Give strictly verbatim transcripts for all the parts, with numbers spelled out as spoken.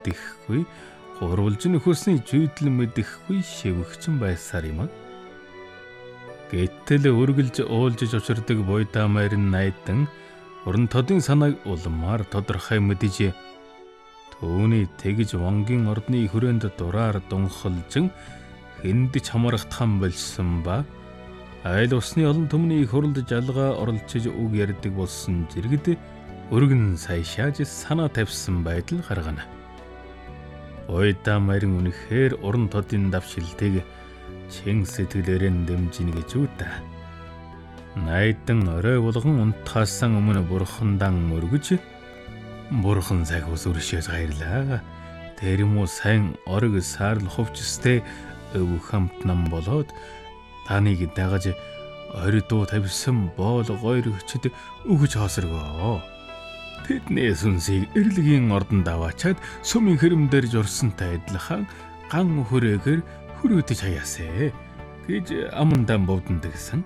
мэддэхгүй, гурвалж нөхөсний зүйдэл мэдэхгүй шивгчэн байсаар юм. Гэтэл үргэлж уулжиж учирдаг Буйда Марин найдан уран тодын санааг улмаар тодорхой мэдэж түүний тэгж вонгийн ордны хүрээнд дураар дунхалжин хэндэж хамрахтхан болсон ба айл усны олон түмний хурлд жалгаа оролцож үг ярьдаг болсон зэрэгд өргөн сайшааж санаа тавьсан байдал гаргана. Буйда Марин үнэхээр уран тодын давшилтыг чин сэтгэлээрээ дэмжинэ гэж үтэ. Найдан орой болгон унтахаасан өмнө бурхандан өргөж бурхан цаг ус өршөөс баярлаа. Тэр юм уу сайн орог саарл хувчстэй өв хамтнам болоод таныг дагаж ордуу тавьсан боол гойрогчд өгж хоосрогоо. Тэдний сүнсийг эрлэгийн ордонд аваачаад сүмийн хэрэмдэр журсантай адилхан ган хүрээгээр хүрөөдөж хаяасэ гэж амандан бовдондгсэн.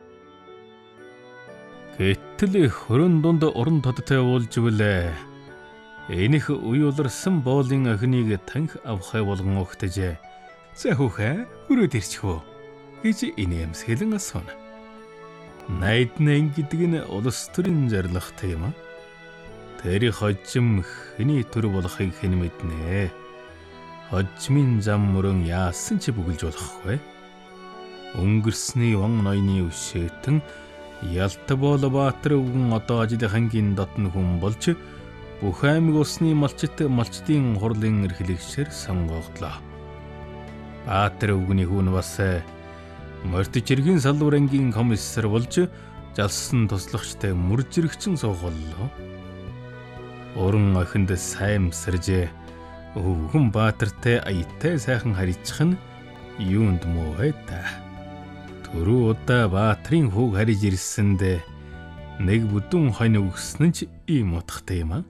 Гэтэл хөрөн дунд уран тодтой уулж үлээ. Энийх уйларсан боолын охиныг танх авахай болгон өгтөж "За хүүхэ, хүрээд ирчихв" гэж инээмсгэлэн асууна. Найдны гэдэг нь улс төрийн зорилготой юм. Тэр хожим хэний төр болохыг хэн мэднэ. Хожмын зам мөрөн яасан ч бүгэлж болохгүй. Өнгөрсний вон ноёны өшөөтөн Ялтабол Баатар өвгөн одоо ажлынхангийн дотн хүн болж бүх аймаг усны малчит малчдын хурлын эрхлэгчээр сонгогдлоо. Баатар өвгөний хүн бас Мордч иргэн салбар ангийн комиссар болж жалсан туслагчтай мөржирэгчин суугаллоо. Уран охинд саймсарж өвгөн Баатартай аятай сайхан харьцах нь юунд муу вэ та? Түрүү удаа Баатрын хүүг хариж ирсэнд нэг бүдүүн хонь өгсөн ч ийм утгатай юм а.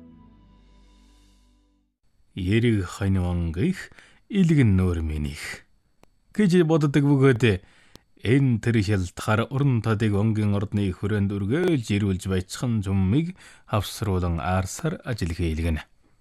Ерэг хонь вонгих илгэн нөр минийх гэж боддог бөгөөд энэ тэр хялтахаар уран тодыг онгийн ордны хүрээнд өргөөлж ирүүлж байцхан зумыг хавсруулан аарсаар ажил хийлгэнэ.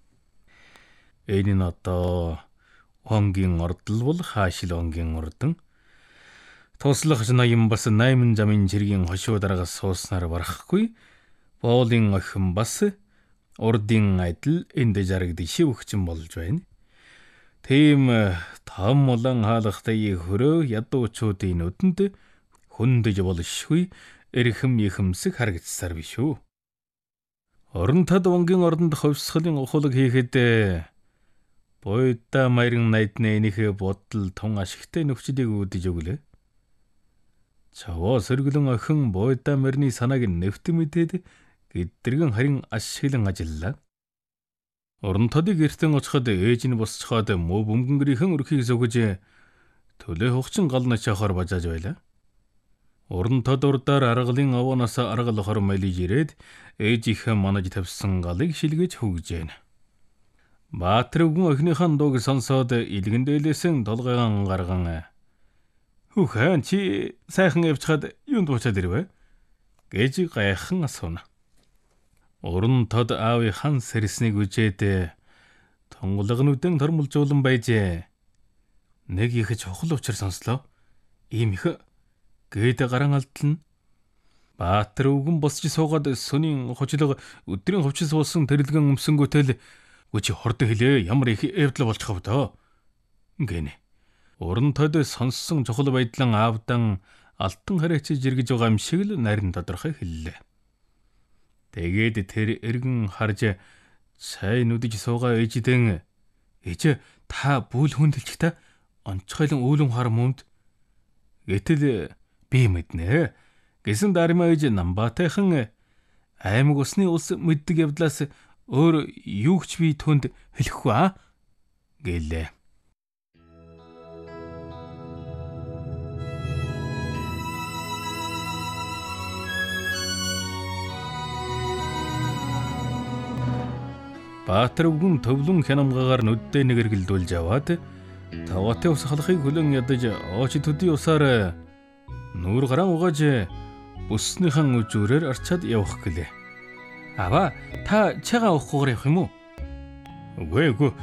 Энэ нь одоо онгийн ордл бол хаашил онгийн ордон. Туслагч ноён бас найман замын жиргийн хошуу дараагаас сууснаар барахгүй. Боолын охин бас урдын адил энд жаргдаг шивгчэн болж байна. Тийм том улаан хаалгатай хөрөө ядуучуудын нүдэнд хөндөж болшгүй эрхэм ихэмсэг харагдсаар биш үү. Орон тод онгийн ордонд ховсголын ухуулаг хийхэд Буйда Марин найдны энийхээ бодол тун ашигтай нөхцөлийг үүдэж өглөө. Чаваа сэргэлэн охин Буйда Марины санааг нэвт мэдээд гэдрэгэн харин ашиглан ажиллаа. Орон тодыг эртэн очиход ээж нь босчхоод муу бөмбөнгөрийнхэн өрхийг зүгэж төлөө хугчин гал начаахаар бажааж байлаа. Орон тод урдаар аргалын овоноос аргал хорм малиж ирээд ээжийнхээ манаж тавьсан галыг шилгэж хөгжээнэ. Баатар өвгөн охиныхаа дууг сонсоод илгэн дээлээсэн толгойгон гарган "Хүүхэн чи сайхан явчихад юунд буучаад ирвэ?" гэж гайхан асууна. Уран тод аавын хан сэрснийг үжээд тонголгонуудын тормолжуулан байжээ. Нэг их чухал учир сонслоо. Ийм их гээд гаран алдтална. Баатар өвгөн босч суугаад сүнийн хучлаг өдрийн хувцас уусан тэрэлгэн өмсөнгөтэй л "Үчи хордон хэлээ, ямар их эвдэл болчих вэ дөө" гэнэ. Уран тод сонссон чухал байдлан аавдан алтан харайчиж иргэж байгаа юм шиг л нарийн тодорхой хэллээ. Тэгээд тэр эргэн харж сайн нүдэж суугаа ээждэн "Ээж та бүл хүндэлчих та онцгойлон үүлэн хар мөмд" гэтэл би мэднэ гэсэн дарма ээж Намбатайхан аймаг усны улс мэддэг явдлаас өөр юу ч би түнд хэлэхгүй аа гэлээ. Баатар өвгөн төвлөн хянамгаагаар нүддээ нэгэргэлдүүлж аваад таваатай ус халахыг хөлөн ядаж ооч төдий усаар нүүр гараан угааж бүснийхэн үжүүрээр арчаад явах гэлээ. "Аваа, та чагаа уухгүй явах юм уу?" "Үгүй үгүй,